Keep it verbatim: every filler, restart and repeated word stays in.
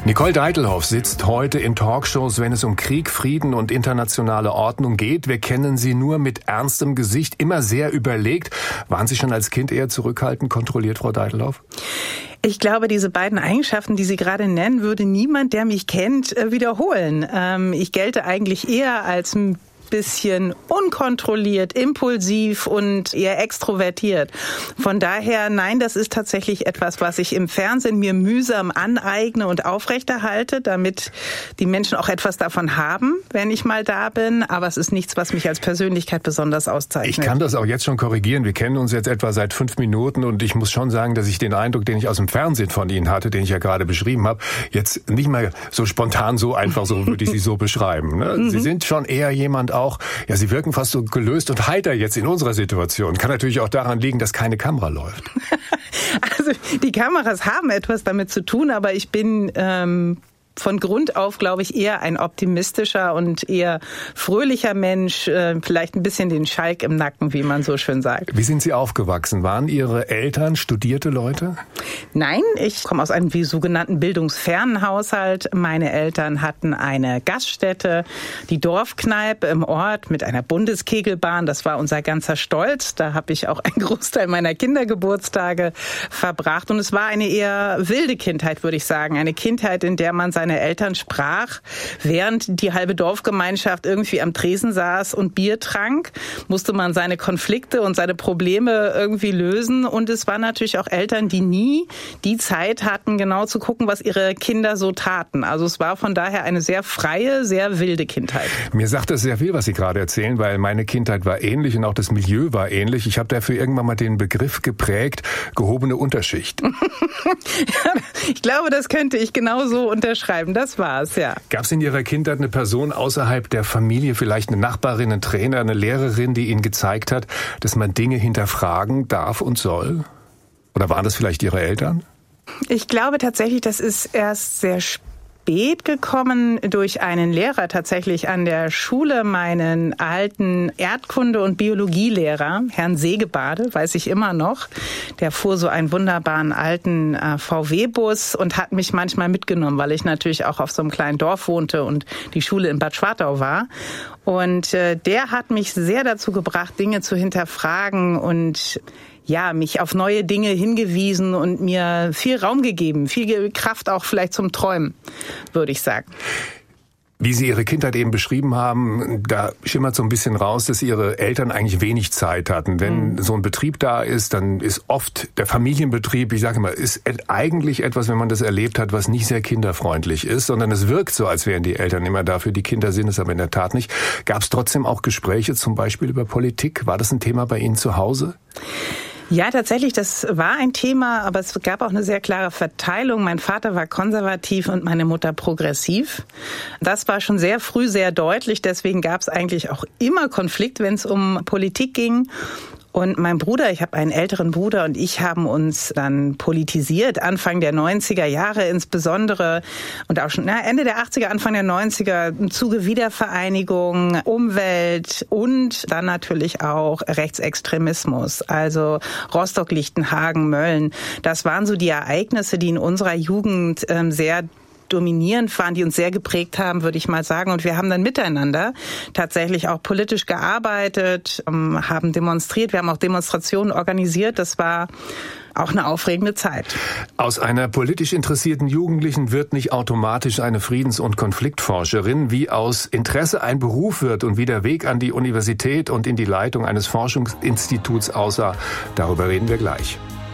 Nicole Deitelhoff sitzt heute in Talkshows, wenn es um Krieg, Frieden und internationale Ordnung geht. Wir kennen sie nur mit ernstem Gesicht, immer sehr überlegt. Waren Sie schon als Kind eher zurückhaltend, kontrolliert, Frau Deitelhoff? Ich glaube, diese beiden Eigenschaften, die Sie gerade nennen, würde niemand, der mich kennt, wiederholen. Ich gelte eigentlich eher als ein bisschen unkontrolliert, impulsiv und eher extrovertiert. Von daher, nein, das ist tatsächlich etwas, was ich im Fernsehen mir mühsam aneigne und aufrechterhalte, damit die Menschen auch etwas davon haben, wenn ich mal da bin. Aber es ist nichts, was mich als Persönlichkeit besonders auszeichnet. Ich kann das auch jetzt schon korrigieren. Wir kennen uns jetzt etwa seit fünf Minuten und ich muss schon sagen, dass ich den Eindruck, den ich aus dem Fernsehen von Ihnen hatte, den ich ja gerade beschrieben habe, jetzt nicht mehr so spontan, so einfach, so würde ich Sie so beschreiben. Ne? Mhm. Sie sind schon eher jemand auch, ja, Sie wirken fast so gelöst und heiter jetzt in unserer Situation. Kann natürlich auch daran liegen, dass keine Kamera läuft. Also die Kameras haben etwas damit zu tun, aber ich bin ähm von Grund auf, glaube ich, eher ein optimistischer und eher fröhlicher Mensch, vielleicht ein bisschen den Schalk im Nacken, wie man so schön sagt. Wie sind Sie aufgewachsen? Waren Ihre Eltern studierte Leute? Nein, ich komme aus einem wie sogenannten bildungsfernen Haushalt. Meine Eltern hatten eine Gaststätte, die Dorfkneipe im Ort mit einer Bundeskegelbahn. Das war unser ganzer Stolz. Da habe ich auch einen Großteil meiner Kindergeburtstage verbracht. Und es war eine eher wilde Kindheit, würde ich sagen. Eine Kindheit, in der man seine Eltern sprach, während die halbe Dorfgemeinschaft irgendwie am Tresen saß und Bier trank, musste man seine Konflikte und seine Probleme irgendwie lösen. Und es waren natürlich auch Eltern, die nie die Zeit hatten, genau zu gucken, was ihre Kinder so taten. Also es war von daher eine sehr freie, sehr wilde Kindheit. Mir sagt das sehr viel, was Sie gerade erzählen, weil meine Kindheit war ähnlich und auch das Milieu war ähnlich. Ich habe dafür irgendwann mal den Begriff geprägt, gehobene Unterschicht. Ich glaube, das könnte ich genauso unterschreiben. Das war's, ja. Gab es in Ihrer Kindheit eine Person außerhalb der Familie, vielleicht eine Nachbarin, ein Trainer, eine Lehrerin, die Ihnen gezeigt hat, dass man Dinge hinterfragen darf und soll? Oder waren das vielleicht Ihre Eltern? Ich glaube tatsächlich, das ist erst sehr spät gekommen durch einen Lehrer tatsächlich an der Schule, meinen alten Erdkunde- und Biologielehrer, Herrn Segebade, weiß ich immer noch. Der fuhr so einen wunderbaren alten äh, V W-Bus und hat mich manchmal mitgenommen, weil ich natürlich auch auf so einem kleinen Dorf wohnte und die Schule in Bad Schwartau war. Und äh, der hat mich sehr dazu gebracht, Dinge zu hinterfragen und ja, mich auf neue Dinge hingewiesen und mir viel Raum gegeben, viel Kraft auch vielleicht zum Träumen, würde ich sagen. Wie Sie Ihre Kindheit eben beschrieben haben, da schimmert so ein bisschen raus, dass Ihre Eltern eigentlich wenig Zeit hatten. Wenn mhm. so ein Betrieb da ist, dann ist oft der Familienbetrieb, ich sage immer, ist eigentlich etwas, wenn man das erlebt hat, was nicht sehr kinderfreundlich ist, sondern es wirkt so, als wären die Eltern immer da für die Kinder, sind es aber in der Tat nicht. Gab es trotzdem auch Gespräche, zum Beispiel über Politik? War das ein Thema bei Ihnen zu Hause? Ja, tatsächlich, das war ein Thema, aber es gab auch eine sehr klare Verteilung. Mein Vater war konservativ und meine Mutter progressiv. Das war schon sehr früh sehr deutlich, deswegen gab es eigentlich auch immer Konflikt, wenn es um Politik ging. Und mein Bruder, ich habe einen älteren Bruder und ich haben uns dann politisiert, Anfang der neunziger Jahre insbesondere und auch schon na, Ende der achtziger, Anfang der neunziger im Zuge Wiedervereinigung, Umwelt und dann natürlich auch Rechtsextremismus, also Rostock, Lichtenhagen, Mölln. Das waren so die Ereignisse, die in unserer Jugend ähm, sehr dominierend waren, die uns sehr geprägt haben, würde ich mal sagen. Und wir haben dann miteinander tatsächlich auch politisch gearbeitet, haben demonstriert, wir haben auch Demonstrationen organisiert. Das war auch eine aufregende Zeit. Aus einer politisch interessierten Jugendlichen wird nicht automatisch eine Friedens- und Konfliktforscherin. Wie aus Interesse ein Beruf wird und wie der Weg an die Universität und in die Leitung eines Forschungsinstituts aussah, darüber reden wir gleich.